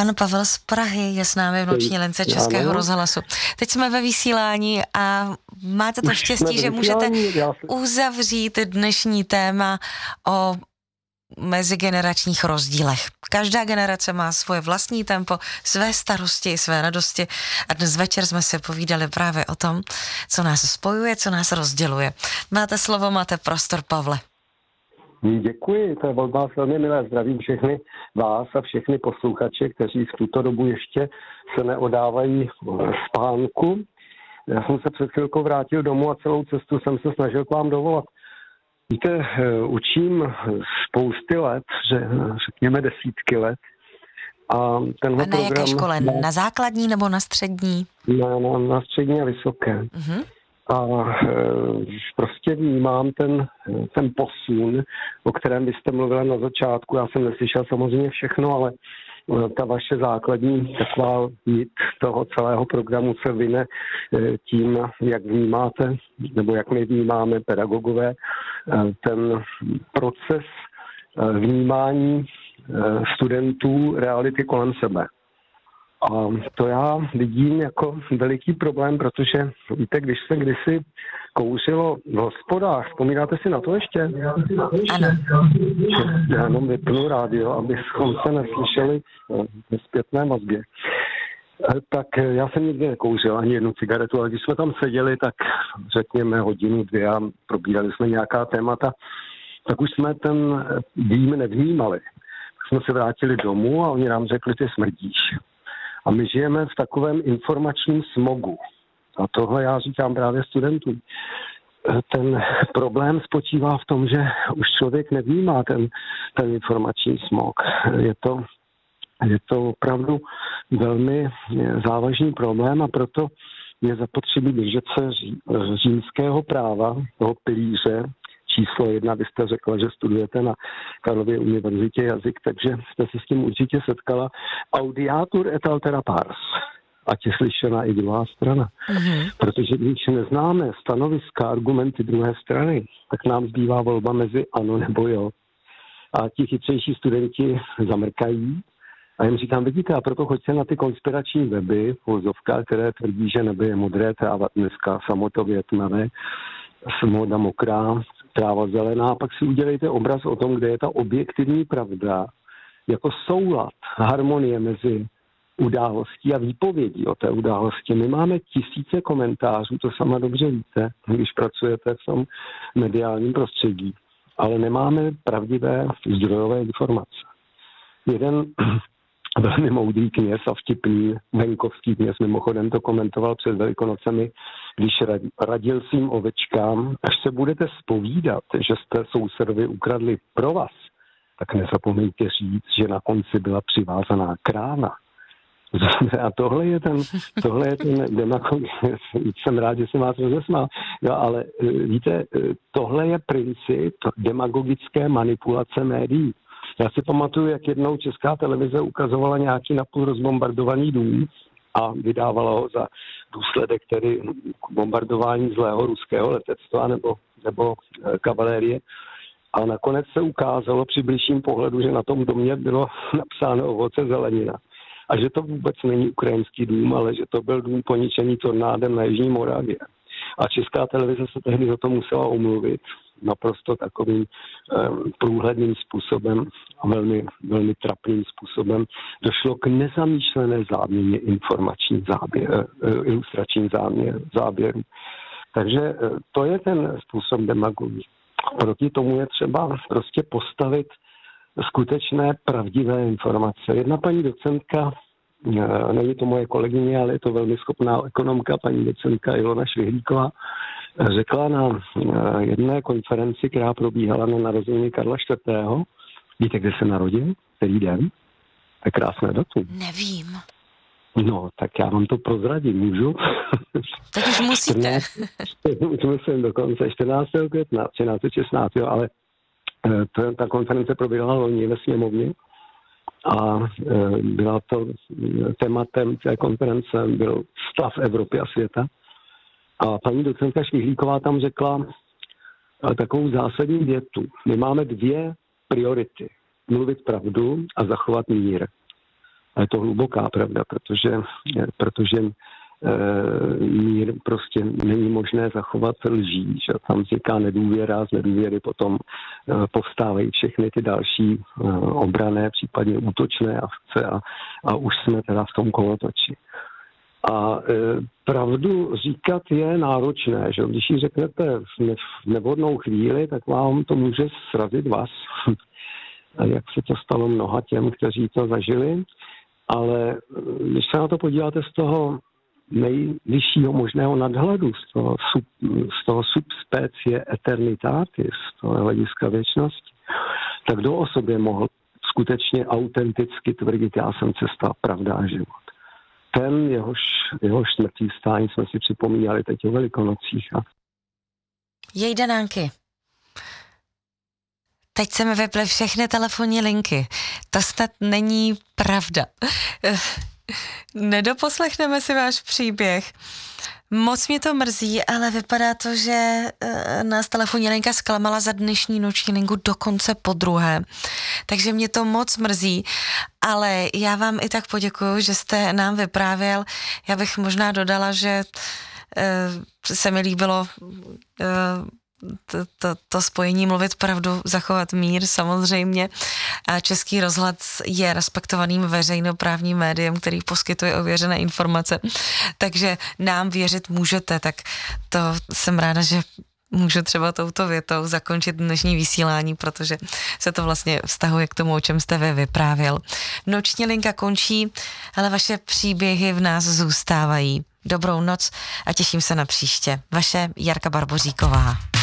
Pan Pavel z Prahy je s námi v noční lince Českého rozhlasu. Teď jsme ve vysílání a máte to štěstí, že můžete uzavřít dnešní téma o mezigeneračních rozdílech. Každá generace má svoje vlastní tempo, své starosti, své radosti a dnes večer jsme si povídali právě o tom, co nás spojuje, co nás rozděluje. Máte slovo, máte prostor, Pavle. Děkuji, to je od vás velmi milé. Zdravím všechny vás a všechny posluchače, kteří v tuto dobu ještě se neodávají spánku. Já jsem se před chvilkou vrátil domů a celou cestu jsem se snažil k vám dovolat. Víte, učím spousty let, že řekněme desítky let. A tenhle na jaké škole? Na základní nebo na střední? Na střední a vysoké. Uh-huh. A prostě vnímám ten posun, o kterém byste mluvila na začátku. Já jsem neslyšel samozřejmě všechno, ale ta vaše základní taková nit toho celého programu se vyne tím, jak vnímáte, nebo jak my vnímáme pedagogové, ten proces vnímání studentů reality kolem sebe. A to já vidím jako veliký problém, protože víte, když se kdysi kouřilo v hospodách, vzpomínáte si na to ještě? Ano. Já jenom vypnu rádio, abychom se neslyšeli ve zpětné vazbě. Tak já jsem nikdy nekouřil ani jednu cigaretu, ale když jsme tam seděli, tak řekněme hodinu, dvě a probírali jsme nějaká témata, tak už jsme ten dým nevnímali. Tak jsme se vrátili domů a oni nám řekli, ty smrdíš. A my žijeme v takovém informačním smogu. A tohle já říkám právě studentům. Ten problém spočívá v tom, že už člověk nevnímá ten informační smog. Je to opravdu velmi závažný problém a proto je zapotřebí držet se římského práva, toho pilíře, číslo 1, vy jste řekla, že studujete na Karlově univerzitě jazyk, takže jste se s tím určitě setkala. Audiatur et altera pars. Ať je slyšena i druhá strana. Mm-hmm. Protože když neznáme stanoviska, argumenty druhé strany, tak nám zbývá volba mezi ano nebo jo. A ti chytřejší studenti zamrkají. A jim říkám, vidíte, a proto choďte na ty konspirační weby, vozovka, které tvrdí, že nebe je modré, tráva dneska samotově tmavé, smoda mokrá, tráva zelená, a pak si udělejte obraz o tom, kde je ta objektivní pravda, jako soulad, harmonie mezi událostí a výpovědí o té události. My máme tisíce komentářů, to sama dobře víte, když pracujete v tom mediálním prostředí, ale nemáme pravdivé zdrojové informace. Jeden velmi moudrý kněz a vtipný venkovský kněz, mimochodem to komentoval před Velikonocemi, když radil svým ovečkám, až se budete zpovídat, že jste sousedovi ukradli pro vás, tak nezapomeňte říct, že na konci byla přivázaná krána. A tohle je ten demagog, jsem rád, že jsem vás rozesmál, jo, ale víte, tohle je princip demagogické manipulace médií. Já si pamatuju, jak jednou Česká televize ukazovala nějaký napůl rozbombardovaný dům a vydávala ho za důsledek tedy bombardování zlého ruského letectva nebo kavalérie. A nakonec se ukázalo při bližším pohledu, že na tom domě bylo napsáno ovoce zelenina. A že to vůbec není ukrajinský dům, ale že to byl dům poničený tornádem na Jižní Moravě. A Česká televize se tehdy za to musela omluvit naprosto takovým průhledným způsobem a velmi, velmi trapným způsobem. Došlo k nezamýšlené záměně informačních ilustračních záběrů. Takže to je ten způsob demagogie. Proti tomu je třeba prostě postavit skutečné pravdivé informace. Jedna paní docentka, není to moje kolegyně, ale je to velmi schopná ekonomka, paní docentka Ilona Švihlíková, řekla na jedné konferenci, která probíhala na narozeniny Karla IV. Víte, kde se narodil? Který den? To je krásné datum. Nevím. No, tak já vám to prozradím, můžu? Tak už musíte. Už musím dokonce 14. května, 1316, ale ta konference probíhala loni ve sněmovně a byla to tématem té konference byl stav Evropy a světa. A paní docentka Švihlíková tam řekla takovou zásadní větu. My máme dvě priority. Mluvit pravdu a zachovat mír. A je to hluboká pravda, protože mír prostě není možné zachovat lží, že tam vzniká nedůvěra, z nedůvěry potom povstávají všechny ty další obranné, případně útočné akce a už jsme teda v tom kolotoči. A pravdu říkat je náročné, že když ji řeknete v nevhodnou chvíli, tak vám to může srazit vás, jak se to stalo mnoha těm, kteří to zažili, ale když se na to podíváte z toho nejvyššího možného nadhledu, z toho subspecie eternitatis, z toho hlediska věčnosti, tak kdo o sobě mohl skutečně autenticky tvrdit, já jsem cesta, pravda a život. Ten, jehož smrtí vstání jsme si připomínali teď o Velikonocích. Jejdanánky. Teď se mi vyply všechny telefonní linky. To snad není pravda. Nedoposlechneme si váš příběh. Moc mě to mrzí, ale vypadá to, že nás telefonní linka zklamala za dnešní noční linku dokonce podruhé. Takže mě to moc mrzí, ale já vám i tak poděkuju, že jste nám vyprávěl. Já bych možná dodala, že se mi líbilo to spojení mluvit pravdu, zachovat mír samozřejmě. A Český rozhlas je respektovaným veřejnoprávním médiem, který poskytuje ověřené informace. Takže nám věřit můžete, tak to jsem ráda, že můžu třeba touto větou zakončit dnešní vysílání, protože se to vlastně vztahuje k tomu, o čem jste vy vyprávěl. Noční linka končí, ale vaše příběhy v nás zůstávají. Dobrou noc a těším se na příště. Vaše Jarka Barboříková.